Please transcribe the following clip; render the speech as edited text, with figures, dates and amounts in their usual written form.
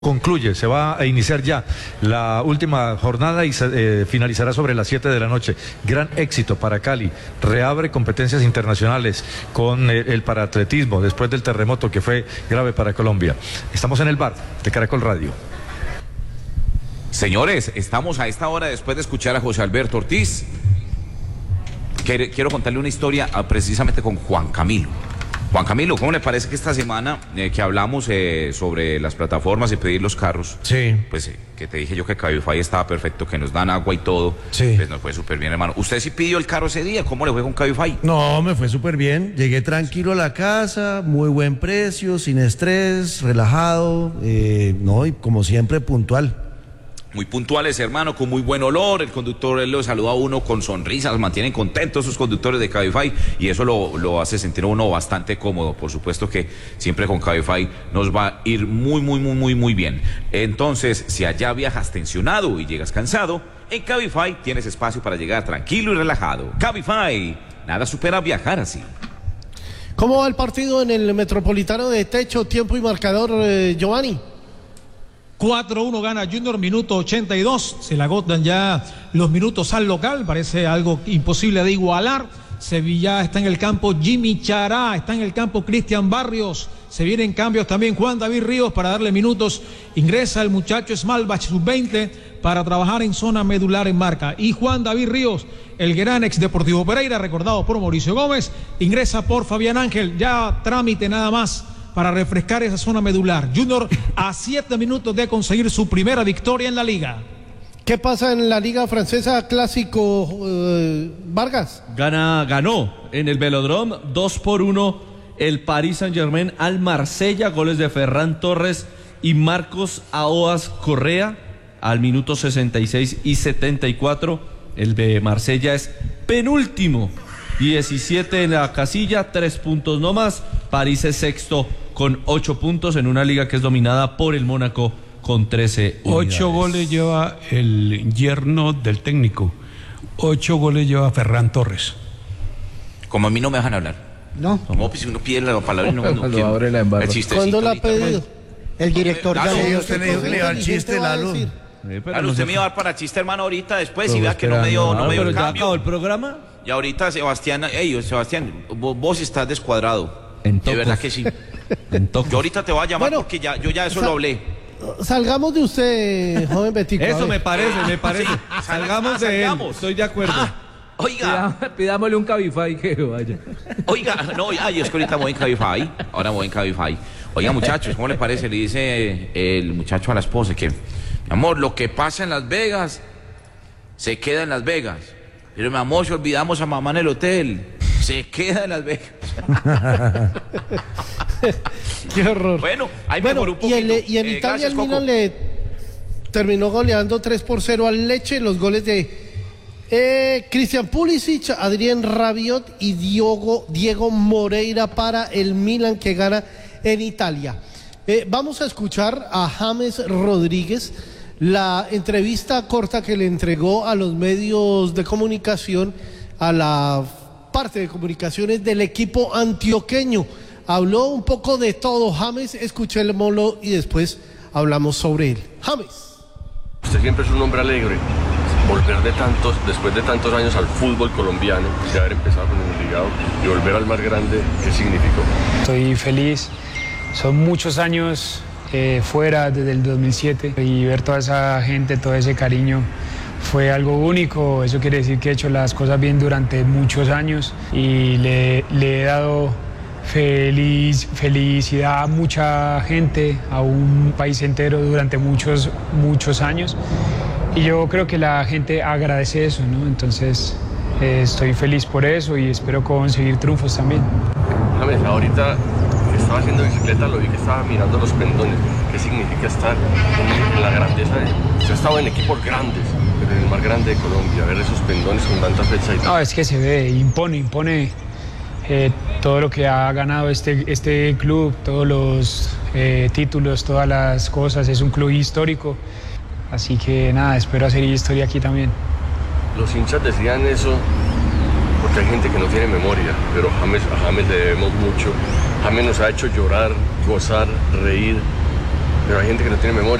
Concluye, se va a iniciar ya la última jornada y finalizará sobre las 7 de la noche. Gran éxito para Cali, reabre competencias internacionales con el paraatletismo después del terremoto que fue grave para Colombia. Estamos en el bar de Caracol Radio. Señores, estamos a esta hora después de escuchar a José Alberto Ortiz. Quiero contarle una historia precisamente con Juan Camilo. Juan Camilo, ¿cómo le parece que esta semana que hablamos sobre las plataformas y pedir los carros? Sí. Pues que te dije yo que Cabify estaba perfecto, que nos dan agua y todo. Sí. Pues nos fue súper bien, hermano. ¿Usted sí pidió el carro ese día? ¿Cómo le fue con Cabify? No, me fue súper bien. Llegué tranquilo a la casa, muy buen precio, sin estrés, relajado, no, y como siempre puntual. Muy puntuales, hermano, con muy buen olor. El conductor él lo saluda a uno con sonrisas, mantienen contentos esos conductores de Cabify y eso lo hace sentir a uno bastante cómodo. Por supuesto que siempre con Cabify nos va a ir muy bien. Entonces, si allá viajas tensionado y llegas cansado, en Cabify tienes espacio para llegar tranquilo y relajado. Cabify, nada supera viajar así. ¿Cómo va el partido en el Metropolitano de Techo, tiempo y marcador, Giovanni? 4-1 gana Junior, minuto 82, se le agotan ya los minutos al local, parece algo imposible de igualar. Sevilla está en el campo, Jimmy Chará, está en el campo Cristian Barrios, se vienen cambios también, Juan David Ríos para darle minutos, ingresa el muchacho Smalbach sub-20 para trabajar en zona medular en marca, y Juan David Ríos, el gran ex Deportivo Pereira, recordado por Mauricio Gómez, ingresa por Fabián Ángel, ya trámite nada más para refrescar esa zona medular. Junior a 7 minutos de conseguir su primera victoria en la liga. ¿Qué pasa en la liga francesa? Clásico, Vargas. Ganó en el Velodrome 2-1 el Paris Saint-Germain al Marsella, goles de Ferran Torres y Marcos Aoas Correa al minuto 66 y 74. El de Marsella es penúltimo, 17 en la casilla, 3 puntos no más. París es sexto con 8 puntos en una liga que es dominada por el Mónaco con 13 unidades. 8 goles lleva el yerno del técnico. 8 goles lleva Ferran Torres. Como a mí no me dejan hablar. No. Como pues uno pide la palabra y no abre la embarra. ¿Cuándo la ha pedido? El director. Usted le dijo que le iba al chiste, Lalo. Claro, usted me iba a dar para chiste, hermano, ahorita después y vea que no me dio pero el ya cambio. acabó el programa. Y ahorita Sebastián, Sebastián, vos estás descuadrado. De verdad que sí. Yo ahorita te voy a llamar porque yo ya eso lo hablé. Salgamos de usted, joven Betico. Eso me parece. Sí, salgamos de él. Estoy de acuerdo. Oiga. Pidámosle un Cabify que vaya. Oiga, no, es que ahorita voy en Cabify. Ahora voy en Cabify. Oiga, muchachos, ¿cómo le parece? Le dice el muchacho a la esposa que, mi amor, lo que pasa en Las Vegas se queda en Las Vegas. Pero mi amor, si olvidamos a mamá en el hotel, se queda en Las Vegas. Qué horror. Bueno, ahí mejoró un poquito. Y en Italia el Milan le terminó goleando 3-0 al Lecce. Los goles de Christian Pulisic, Adrien Rabiot y Diego Moreira para el Milan, que gana en Italia. Vamos a escuchar a James Rodríguez, la entrevista corta que le entregó a los medios de comunicación, a la parte de comunicaciones del equipo antioqueño. Habló un poco de todo James, escuchémoslo y después hablamos sobre él. James. Usted siempre es un hombre alegre. Volver después de tantos años al fútbol colombiano, de haber empezado con el Envigado y volver al más grande, ¿qué significó? Estoy feliz, son muchos años fuera desde el 2007 y ver toda esa gente, todo ese cariño fue algo único. Eso quiere decir que he hecho las cosas bien durante muchos años y le he dado felicidad a mucha gente, a un país entero durante muchos años, y yo creo que la gente agradece eso, ¿no? Entonces estoy feliz por eso y espero conseguir triunfos también. James, ahorita que estaba haciendo bicicleta lo vi que estaba mirando los pendones. ¿Qué significa estar en la grandeza Usted ha estado en equipos grandes, pero en el más grande de Colombia, ver esos pendones con tanta fecha y tal? No, es que se ve, impone todo lo que ha ganado este club, todos los títulos, todas las cosas. Es un club histórico, así que nada, espero hacer historia aquí también. Los hinchas decían eso porque hay gente que no tiene memoria, pero a James le debemos mucho. James nos ha hecho llorar, gozar, reír, pero hay gente que no tiene memoria.